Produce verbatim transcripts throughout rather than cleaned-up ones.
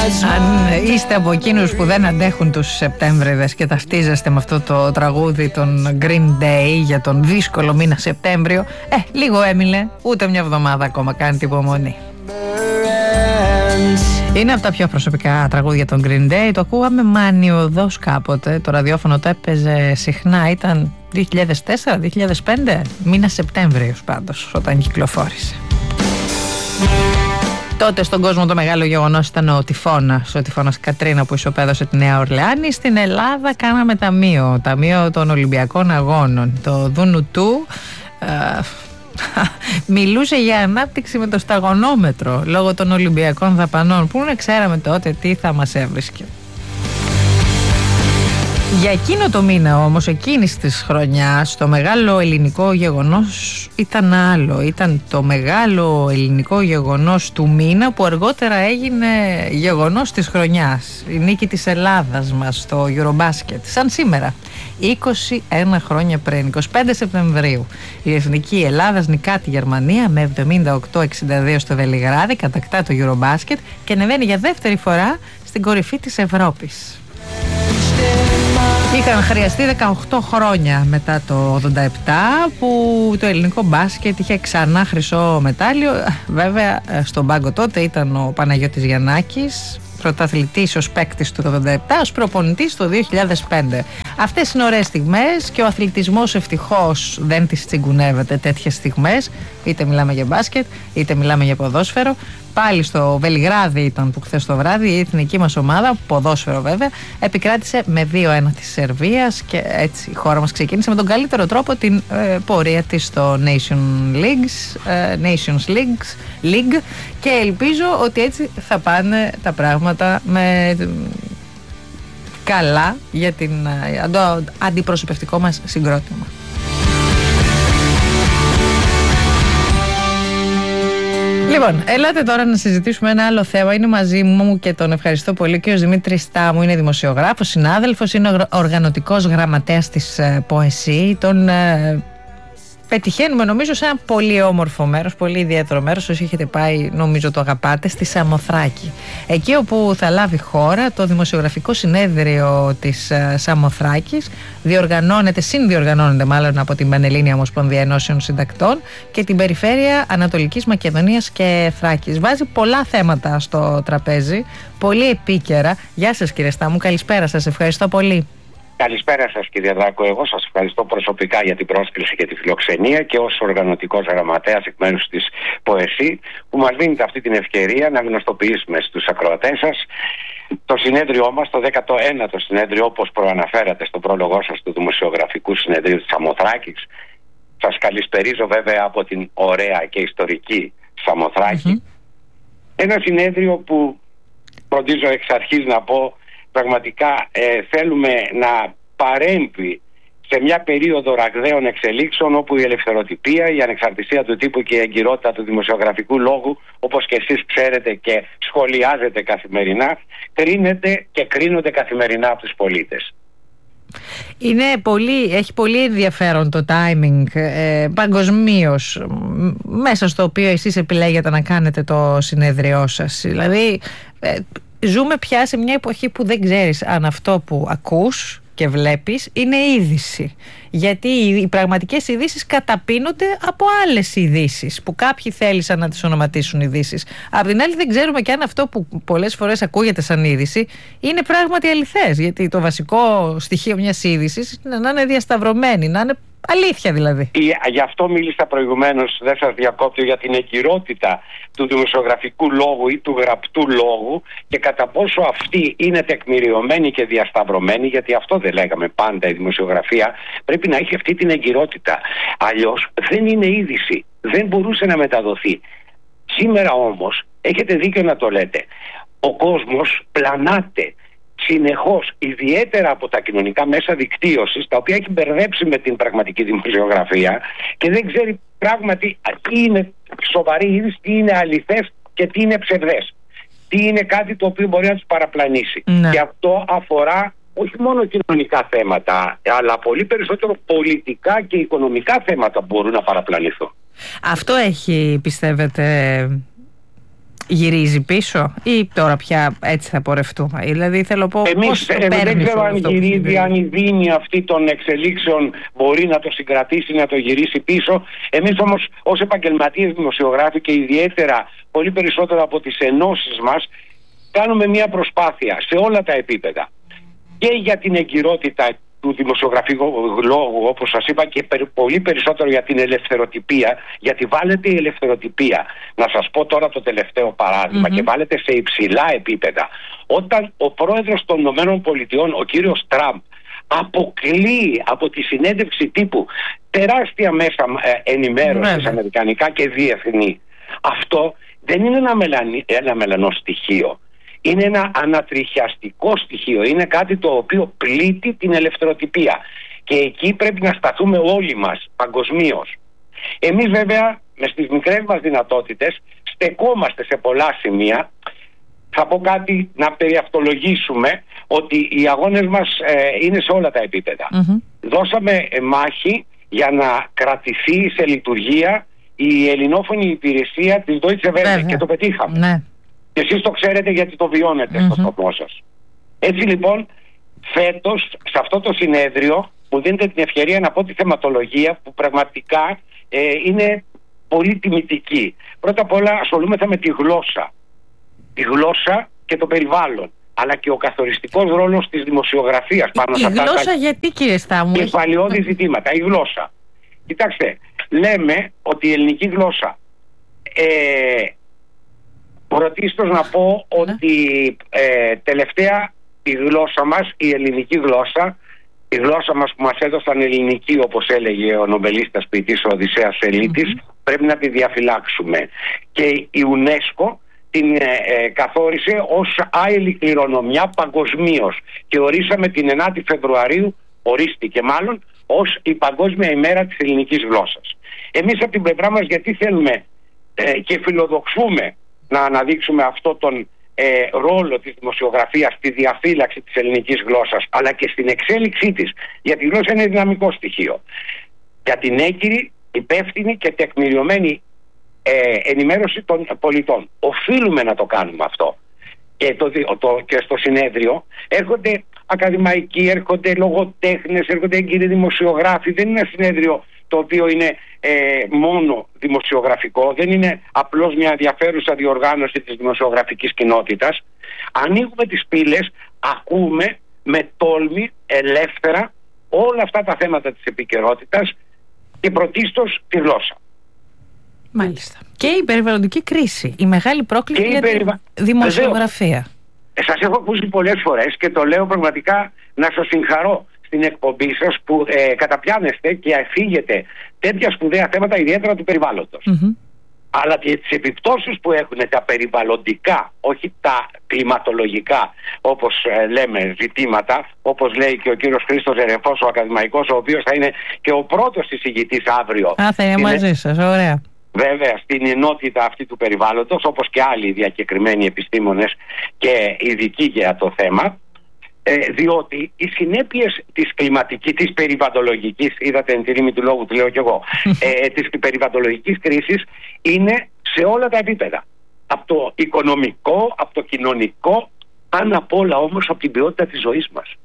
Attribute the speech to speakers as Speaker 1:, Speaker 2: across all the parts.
Speaker 1: Αν είστε από εκείνους που δεν αντέχουν τους Σεπτέμβριδες και ταυτίζεστε με αυτό το τραγούδι των Green Day για τον δύσκολο μήνα Σεπτέμβριο, ε, λίγο έμεινε, ούτε μια εβδομάδα ακόμα, κάντε υπομονή. Είναι από τα πιο προσωπικά τραγούδια των Green Day. Το ακούγαμε μανιωδώς κάποτε. Το ραδιόφωνο το έπαιζε συχνά. Ήταν δύο χιλιάδες τέσσερα δύο χιλιάδες πέντε, μήνα Σεπτέμβριος πάντως, όταν κυκλοφόρησε. Τότε στον κόσμο το μεγάλο γεγονός ήταν ο τυφώνας, ο τυφώνας Κατρίνα που ισοπαίδωσε τη Νέα Ορλεάνη. Στην Ελλάδα κάναμε ταμείο, ταμείο των Ολυμπιακών Αγώνων. Το Δούνου του ε, μιλούσε για ανάπτυξη με το σταγονόμετρο λόγω των Ολυμπιακών δαπανών. Πού να ξέραμε τότε τι θα μας έβρισκε. Για εκείνο το μήνα όμως, εκείνης της χρονιάς, το μεγάλο ελληνικό γεγονός ήταν άλλο. Ήταν το μεγάλο ελληνικό γεγονός του μήνα που αργότερα έγινε γεγονός της χρονιάς. Η νίκη της Ελλάδας μας στο Eurobasket, σαν σήμερα, είκοσι ένα χρόνια πριν, είκοσι πέντε Σεπτεμβρίου. Η εθνική Ελλάδας νικά τη Γερμανία με εβδομήντα οκτώ εξήντα δύο στο Βελιγράδι, κατακτά το Eurobasket και ανεβαίνει για δεύτερη φορά στην κορυφή της Ευρώπης. Είχαν χρειαστεί δεκαοκτώ χρόνια μετά το ογδόντα επτά που το ελληνικό μπάσκετ είχε ξανά χρυσό μετάλλιο. Βέβαια στον πάγκο τότε ήταν ο Παναγιώτης Γιαννάκης, πρωταθλητής ως παίκτης του ογδόντα επτά, ως προπονητής το δύο χιλιάδες πέντε. Αυτές είναι ωραίες στιγμές και ο αθλητισμός ευτυχώς δεν τις τσιγκουνεύεται τέτοιες στιγμές. Είτε μιλάμε για μπάσκετ, είτε μιλάμε για ποδόσφαιρο. Πάλι στο Βελιγράδι ήταν που χθες το βράδυ η εθνική μας ομάδα, ποδόσφαιρο βέβαια, επικράτησε με δύο ένα της Σερβίας και έτσι η χώρα μας ξεκίνησε με τον καλύτερο τρόπο την ε, πορεία της στο Nation Leagues, ε, Nations Leagues, League και ελπίζω ότι έτσι θα πάνε τα πράγματα με καλά για την, ε, το αντιπροσωπευτικό μας συγκρότημα. Λοιπόν, ελάτε τώρα να συζητήσουμε ένα άλλο θέμα. Είναι μαζί μου και τον ευχαριστώ πολύ και ο Δημήτρης Τάμου, είναι δημοσιογράφος, συνάδελφος, είναι ο οργανωτικός γραμματέας της ΠΟΕΣΥ. Τον ε, πετυχαίνουμε νομίζω σε ένα πολύ όμορφο μέρος, πολύ ιδιαίτερο μέρος. Όσοι έχετε πάει νομίζω το αγαπάτε, στη Σαμοθράκη. Εκεί όπου θα λάβει χώρα το δημοσιογραφικό συνέδριο της ε, Σαμοθράκης. Διοργανώνεται, συνδιοργανώνεται μάλλον από την Πανελλήνια Ομοσπονδία Ενώσεων Συντακτών και την Περιφέρεια Ανατολικής Μακεδονίας και Θράκης. Βάζει πολλά θέματα στο τραπέζι, πολύ επίκαιρα. Γεια σας κύριε Στάμου, καλησπέρα σας, ευχαριστώ πολύ.
Speaker 2: Καλησπέρα σας κύριε Δάκο, εγώ σας ευχαριστώ προσωπικά για την πρόσκληση και τη φιλοξενία και ως οργανωτικός γραμματέας εκ μέρους της ΠΟΕΣΥ που μας δίνετε αυτή την ευκαιρία να γνωστοποιήσουμε στους ακροατές σας το συνέδριό μας, το δέκατο ένατο συνέδριο, όπως προαναφέρατε στον πρόλογό σας του Δημοσιογραφικού Συνεδρίου της Σαμοθράκης. Σας καλησπερίζω βέβαια από την ωραία και ιστορική Σαμοθράκη. Mm-hmm. Ένα συνέδριο που φροντίζω εξ αρχής να πω πραγματικά ε, θέλουμε να παρέμβει σε μια περίοδο ραγδαίων εξελίξεων όπου η ελευθεροτυπία, η ανεξαρτησία του τύπου και η εγκυρότητα του δημοσιογραφικού λόγου, όπως και εσείς ξέρετε και σχολιάζετε καθημερινά, κρίνεται και κρίνονται καθημερινά από τους πολίτες.
Speaker 1: Είναι πολύ, έχει πολύ ενδιαφέρον το timing ε, παγκοσμίως, μέσα στο οποίο εσείς επιλέγετε να κάνετε το συνέδριό σας. Δηλαδή ε, ζούμε πια σε μια εποχή που δεν ξέρεις αν αυτό που ακούς και βλέπεις είναι είδηση. Γιατί οι πραγματικές ειδήσεις καταπίνονται από άλλες ειδήσεις που κάποιοι θέλησαν να τις ονοματίσουν ειδήσεις. Απ' την άλλη δεν ξέρουμε και αν αυτό που πολλές φορές ακούγεται σαν είδηση είναι πράγματι αληθές. Γιατί το βασικό στοιχείο μιας είδησης είναι να είναι διασταυρωμένη, να είναι αλήθεια δηλαδή.
Speaker 2: Γι' αυτό μίλησα προηγουμένως, δεν σας διακόπτω, για την εγκυρότητα του δημοσιογραφικού λόγου ή του γραπτού λόγου και κατά πόσο αυτή είναι τεκμηριωμένη και διασταυρωμένη, γιατί αυτό δεν λέγαμε πάντα, η δημοσιογραφία πρέπει να έχει αυτή την εγκυρότητα. Αλλιώς δεν είναι είδηση, δεν μπορούσε να μεταδοθεί. Σήμερα όμως, έχετε δίκιο να το λέτε, ο κόσμος πλανάται συνεχώς, ιδιαίτερα από τα κοινωνικά μέσα δικτύωσης, τα οποία έχει μπερδέψει με την πραγματική δημοσιογραφία και δεν ξέρει πράγματι τι είναι σοβαρή είδηση, τι είναι αληθές και τι είναι ψευδές. Τι είναι κάτι το οποίο μπορεί να τους παραπλανήσει. Ναι. Και αυτό αφορά όχι μόνο κοινωνικά θέματα, αλλά πολύ περισσότερο πολιτικά και οικονομικά θέματα που μπορούν να παραπλανηθούν.
Speaker 1: Αυτό έχει, πιστεύετε, Γυρίζει πίσω ή τώρα πια έτσι θα πορευτούμε? Δηλαδή θέλω να πω,
Speaker 2: εμείς ε, δεν ξέρω αν γυρίζει, αν η δίνη αυτή των εξελίξεων μπορεί να το συγκρατήσει, να το γυρίσει πίσω. Εμείς όμως ως επαγγελματίες δημοσιογράφοι και ιδιαίτερα πολύ περισσότερο από τις ενώσεις μας κάνουμε μια προσπάθεια σε όλα τα επίπεδα και για την εγκυρότητα του δημοσιογραφικού λόγου, όπως σας είπα, και πολύ περισσότερο για την ελευθεροτυπία, γιατί βάλετε η ελευθεροτυπία, να σας πω τώρα το τελευταίο παράδειγμα, mm-hmm. και βάλετε σε υψηλά επίπεδα. Όταν ο πρόεδρος των Ηνωμένων Πολιτειών, ο κύριος Τραμπ, αποκλείει από τη συνέντευξη τύπου τεράστια μέσα ενημέρωσης, mm-hmm. αμερικανικά και διεθνή, αυτό δεν είναι ένα, μελανι, ένα μελανό στοιχείο. Είναι ένα ανατριχιαστικό στοιχείο, είναι κάτι το οποίο πλήττει την ελευθεροτυπία και εκεί πρέπει να σταθούμε όλοι μας παγκοσμίως. Εμείς βέβαια με στις μικρές μας δυνατότητες στεκόμαστε σε πολλά σημεία. Θα πω κάτι να περιαυτολογήσουμε ότι οι αγώνες μας ε, είναι σε όλα τα επίπεδα. Mm-hmm. Δώσαμε μάχη για να κρατηθεί σε λειτουργία η ελληνόφωνη υπηρεσία της Deutsche Welle και το πετύχαμε. Ναι. Και εσείς το ξέρετε γιατί το βιώνετε mm-hmm. στο στόμα σας. Έτσι λοιπόν, φέτος σε αυτό το συνέδριο μου δίνετε την ευκαιρία να πω τη θεματολογία που πραγματικά ε, είναι πολύ τιμητική. Πρώτα απ' όλα ασχολούμεθα με τη γλώσσα. Τη γλώσσα και το περιβάλλον. Αλλά και ο καθοριστικός ρόλος της δημοσιογραφίας πάνω
Speaker 1: η
Speaker 2: σε αυτά.
Speaker 1: Η γλώσσα γιατί, κύριε Στάμου?
Speaker 2: Κεφαλαιώδη ζητήματα. Η γλώσσα. Κοιτάξτε, λέμε ότι η ελληνική γλώσσα... Ε, Πρωτίστως να πω ότι ε, τελευταία η γλώσσα μας, η ελληνική γλώσσα, η γλώσσα μας που μας έδωσαν ελληνική, όπως έλεγε ο νομπελίστας ποιητής ο Οδυσσέας Ελίτης, mm-hmm. πρέπει να τη διαφυλάξουμε. Και η UNESCO την ε, ε, καθόρισε ως άειλη κληρονομιά παγκοσμίως και ορίσαμε την ενάτη Φεβρουαρίου, ορίστηκε μάλλον, ως η Παγκόσμια ημέρα της ελληνικής γλώσσας. Εμείς από την πλευρά μας γιατί θέλουμε ε, και φιλοδοξούμε να αναδείξουμε αυτό τον ε, ρόλο της δημοσιογραφίας στη διαφύλαξη της ελληνικής γλώσσας, αλλά και στην εξέλιξή της, γιατί η γλώσσα είναι δυναμικό στοιχείο, για την έγκυρη, υπεύθυνη και τεκμηριωμένη ε, ενημέρωση των πολιτών. Οφείλουμε να το κάνουμε αυτό. Και, το, το, και στο συνέδριο έρχονται ακαδημαϊκοί, έρχονται λογοτέχνες, έρχονται έγκυροι δημοσιογράφοι. Δεν είναι ένα συνέδριο το οποίο είναι ε, μόνο δημοσιογραφικό, δεν είναι απλώς μια ενδιαφέρουσα διοργάνωση της δημοσιογραφικής κοινότητας. Ανοίγουμε τις πύλες, ακούμε με τόλμη, ελεύθερα όλα αυτά τα θέματα της επικαιρότητας και πρωτίστως τη γλώσσα.
Speaker 1: Μάλιστα. Και η περιβαλλοντική κρίση, η μεγάλη πρόκληση για περιβα... τη δημοσιογραφία.
Speaker 2: Σας έχω ακούσει πολλές φορές και το λέω πραγματικά να σας συγχαρώ στην εκπομπή σας που ε, καταπιάνεστε και αφήγετε τέτοια σπουδαία θέματα, ιδιαίτερα του περιβάλλοντος. Mm-hmm. Αλλά και τις επιπτώσεις που έχουν τα περιβαλλοντικά, όχι τα κλιματολογικά, όπως ε, λέμε, ζητήματα, όπως λέει και ο κύριος Χρήστος Ερεφός, ο ακαδημαϊκός, ο οποίος θα είναι και ο πρώτος εισηγητής αύριο.
Speaker 1: Α, θα είναι μαζί σας, ωραία.
Speaker 2: Βέβαια, στην ενότητα αυτή του περιβάλλοντος, όπως και άλλοι διακεκριμένοι επιστήμονες και ειδικοί για το θέμα. Ε, διότι οι συνέπειες της κλιματικής, της περιβαλλοντολογικής, είδατε εν τη ρήμη του λόγου, του λέω κι εγώ, ε, της περιβαλλοντολογικής κρίσης είναι σε όλα τα επίπεδα. Από το οικονομικό, από το κοινωνικό, πάνω απ' όλα όμως από την ποιότητα της ζωής μας.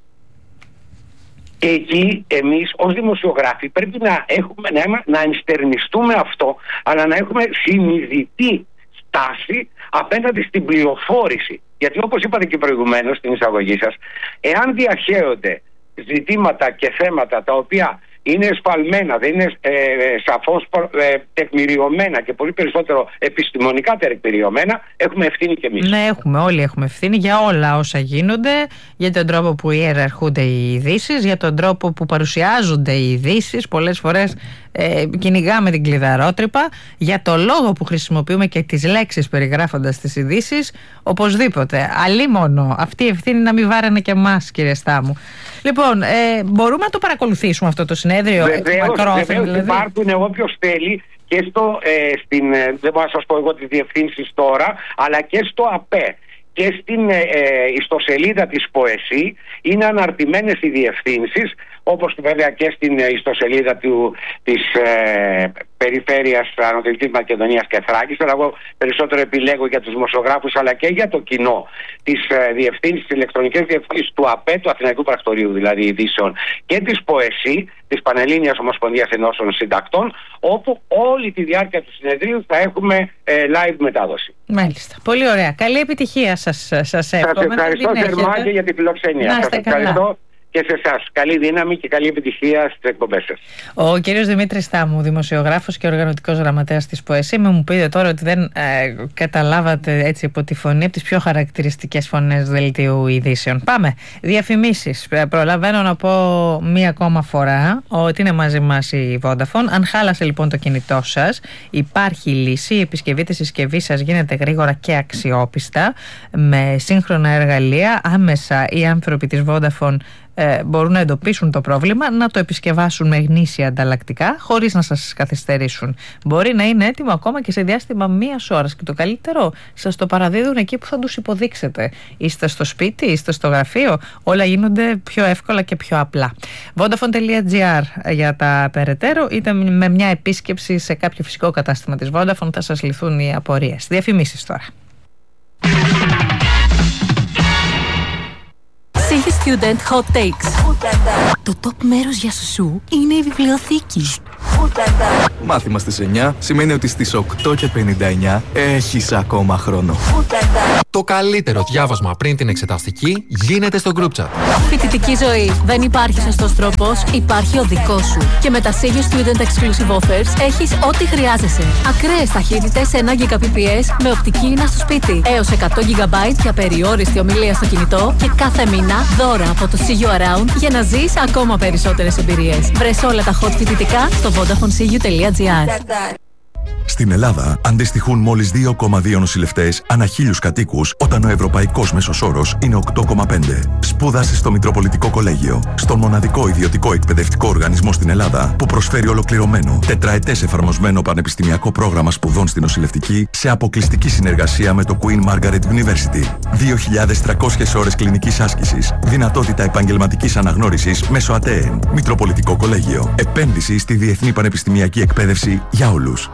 Speaker 2: Και εκεί εμείς ως δημοσιογράφοι πρέπει να, έχουμε, να, να ενστερνιστούμε αυτό, αλλά να έχουμε συνειδητή στάση απέναντι στην πληροφόρηση. Γιατί όπως είπατε και προηγουμένως στην εισαγωγή σας, εάν διαχέονται ζητήματα και θέματα τα οποία είναι εσφαλμένα, δεν είναι ε, σαφώς ε, τεκμηριωμένα και πολύ περισσότερο επιστημονικά τεκμηριωμένα, έχουμε ευθύνη και εμείς.
Speaker 1: Ναι, έχουμε, όλοι έχουμε ευθύνη για όλα όσα γίνονται, για τον τρόπο που ιεραρχούνται οι ειδήσεις, για τον τρόπο που παρουσιάζονται οι ειδήσεις. Πολλές φορές ε, κυνηγάμε την κλειδαρότρυπα, για το λόγο που χρησιμοποιούμε και τις λέξεις περιγράφοντας τις ειδήσεις. Οπωσδήποτε. Αλλήμονο αυτή η ευθύνη να μην βάρανε και εμάς, κύριε Στάμου. Λοιπόν, ε, μπορούμε να το παρακολουθήσουμε αυτό το συνέδριο?
Speaker 2: Βεβαίως, βεβαίως δηλαδή. Υπάρχουν όποιος θέλει και στο, ε, στην, ε, δεν μπορώ να σας πω εγώ τις διευθύνσεις τώρα, αλλά και στο ΑΠΕ και στην ε, ε, ιστοσελίδα της ΠΟΕΣΥ είναι αναρτημένες οι διευθύνσεις, όπως βέβαια και στην ιστοσελίδα του, της ε, περιφέρειας Ανατολικής Μακεδονίας και Θράκης. Τώρα εγώ περισσότερο επιλέγω για τους δημοσιογράφους αλλά και για το κοινό τις ε, διευθύνσεις, τις ηλεκτρονικές διευθύνσεις του ΑΠΕ, του Αθηναϊκού Πρακτορείου δηλαδή ειδήσεων, και της ΠΟΕΣΥ, της Πανελλήνιας Ομοσπονδίας Ενώσεων Συντακτών, όπου όλη τη διάρκεια του συνεδρίου θα έχουμε ε, live μετάδοση.
Speaker 1: Μάλιστα. Πολύ ωραία. Καλή επιτυχία σας, σας εύχομαι.
Speaker 2: Σας ευχαριστώ θερμά και για τη φιλοξενία. Σας ευχαριστώ και σε εσάς. Καλή δύναμη και καλή επιτυχία στις εκπομπές σας.
Speaker 1: Ο κύριος Δημήτρης Στάμου, δημοσιογράφος και οργανωτικός γραμματέας της ΠΟΕΣΥ. Μου πείτε τώρα ότι δεν ε, καταλάβατε έτσι από τη φωνή, από τις πιο χαρακτηριστικές φωνές δελτίου ειδήσεων. Πάμε. Διαφημίσεις. Προλαβαίνω να πω μία ακόμα φορά ότι είναι μαζί μας η Vodafone. Αν χάλασε λοιπόν το κινητό σας, υπάρχει λύση. Η επισκευή της συσκευής σας γίνεται γρήγορα και αξιόπιστα με σύγχρονα εργαλεία. Άμεσα οι άνθρωποι της Vodafone Ε, μπορούν να εντοπίσουν το πρόβλημα, να το επισκευάσουν με γνήσια ανταλλακτικά χωρίς να σας καθυστερήσουν. Μπορεί να είναι έτοιμο ακόμα και σε διάστημα μίας ώρας και το καλύτερο, σας το παραδίδουν εκεί που θα τους υποδείξετε. Είστε στο σπίτι, είστε στο γραφείο, όλα γίνονται πιο εύκολα και πιο απλά. Vodafone.gr για τα περαιτέρω, είτε με μια επίσκεψη σε κάποιο φυσικό κατάστημα της Vodafone θα σας λυθούν οι απορίες. Διαφημίσεις τώρα.
Speaker 3: Σίγη Student Hot Takes. Το top μέρος για σου είναι η βιβλιοθήκη.
Speaker 4: Μάθημα στις εννιά σημαίνει ότι στις οκτώ και πενήντα εννιά έχεις ακόμα χρόνο.
Speaker 5: Το καλύτερο διάβασμα πριν την εξεταστική γίνεται στο group chat.
Speaker 3: Φοιτητική ζωή. Δεν υπάρχει σωστός τρόπος, υπάρχει ο δικός σου. Και με τα Σίγη Student Exclusive Offers έχεις ό,τι χρειάζεσαι. Ακραίες ταχύτητες ένα γιγαμπιτ με οπτική ίνα στο σπίτι. Έως εκατό τζι μπι για περιόριστη ομιλία στο κινητό και κάθε μήνα δώρα από το See You Around για να ζεις ακόμα περισσότερες εμπειρίες. Βρες όλα τα hot φοιτητικά στο vodafone c u τελεία g r.
Speaker 6: Στην Ελλάδα αντιστοιχούν μόλις δύο κόμμα δύο νοσηλευτές ανά χίλιους κατοίκους, όταν ο ευρωπαϊκός μέσος όρος είναι οκτώ κόμμα πέντε. Σπούδασε στο Μητροπολιτικό Κολέγιο, στον μοναδικό ιδιωτικό εκπαιδευτικό οργανισμό στην Ελλάδα που προσφέρει ολοκληρωμένο, τετραετές εφαρμοσμένο πανεπιστημιακό πρόγραμμα σπουδών στην νοσηλευτική σε αποκλειστική συνεργασία με το Queen Margaret University. δύο χιλιάδες τριακόσιες ώρες κλινικής άσκησης, δυνατότητα επαγγελματικής αναγνώρισης μέσω ΑΤΕΕΝ. Μητροπολιτικό Κολέγιο. Επένδυση στη διεθνή πανεπιστημιακή εκπαίδευση για όλους.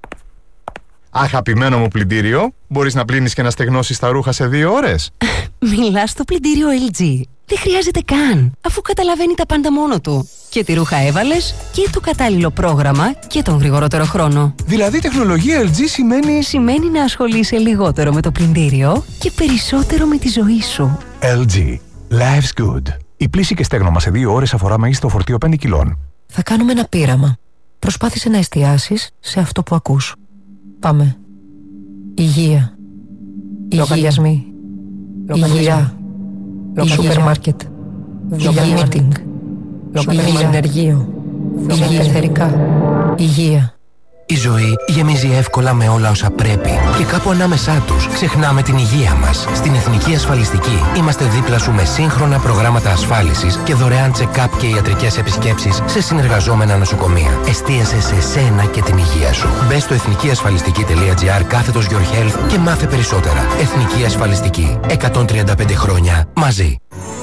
Speaker 7: Αγαπημένο μου πλυντήριο, μπορείς να πλύνεις και να στεγνώσεις τα ρούχα σε δύο ώρες.
Speaker 8: Μιλάς στο πλυντήριο ελ τζι. Δεν χρειάζεται καν, αφού καταλαβαίνει τα πάντα μόνο του. Και τι ρούχα έβαλες, και το κατάλληλο πρόγραμμα, και τον γρηγορότερο χρόνο.
Speaker 7: Δηλαδή τεχνολογία ελ τζι σημαίνει...
Speaker 8: Σημαίνει να ασχολείσαι λιγότερο με το πλυντήριο και περισσότερο με τη ζωή σου.
Speaker 7: ελ τζι. Life's good. Η πλύση και στέγνομα σε δύο ώρες αφορά μέγιστο φορτίο πέντε κιλών.
Speaker 8: Θα κάνουμε ένα πείραμα. Προσπάθησε να εστιάσεις σε αυτό που ακούς. Πάμε. Υγεία. Λογαριασμοί. Υγεία. Σούπερ μάρκετ. Μίτινγκ. Ενεργείο. Περιφερικά. Υγεία.
Speaker 9: Η ζωή γεμίζει εύκολα με όλα όσα πρέπει και κάπου ανάμεσά τους ξεχνάμε την υγεία μας. Στην Εθνική Ασφαλιστική είμαστε δίπλα σου με σύγχρονα προγράμματα ασφάλισης και δωρεάν check-up και ιατρικές επισκέψεις σε συνεργαζόμενα νοσοκομεία. Εστίασε σε σένα και την υγεία σου. Μπες στο εθνικιασφαλιστική τελεία gr κάθετος Your Health και μάθε περισσότερα. Εθνική Ασφαλιστική. εκατόν τριάντα πέντε χρόνια μαζί.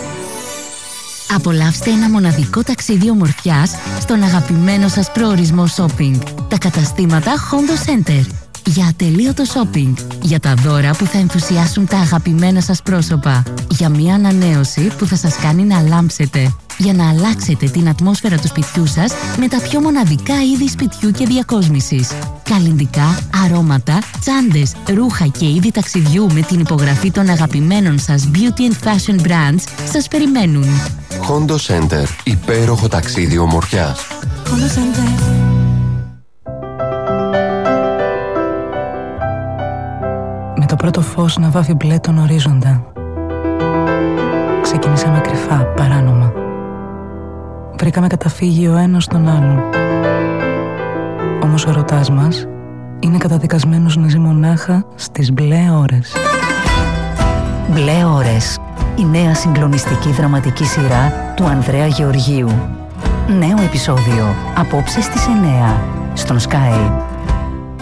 Speaker 10: Απολαύστε ένα μοναδικό ταξίδι ομορφιάς στον αγαπημένο σας προορισμό shopping. Τα καταστήματα Hondo Center. Για ατελείωτο shopping. Για τα δώρα που θα ενθουσιάσουν τα αγαπημένα σας πρόσωπα. Για μια ανανέωση που θα σας κάνει να λάμψετε. Για να αλλάξετε την ατμόσφαιρα του σπιτιού σας με τα πιο μοναδικά είδη σπιτιού και διακόσμησης. Καλλυντικά, αρώματα, τσάντες, ρούχα και είδη ταξιδιού με την υπογραφή των αγαπημένων σας beauty and fashion brands σας περιμένουν.
Speaker 11: Hondo Center. Υπέροχο ταξίδι ομορφιάς.
Speaker 10: Hondo Center.
Speaker 8: Με το πρώτο φως να βάφει μπλε τον ορίζοντα. Ξεκινήσαμε κρυφά, παράνομα. Βρήκαμε καταφύγιο ο ένας στον άλλον. Όμως ο ερωτάς μας είναι καταδικασμένος να ζει μονάχα στις μπλε ώρες.
Speaker 12: Μπλε ώρες. Η νέα συγκλονιστική δραματική σειρά του Ανδρέα Γεωργίου. Νέο επεισόδιο απόψε στις εννιά στον Sky.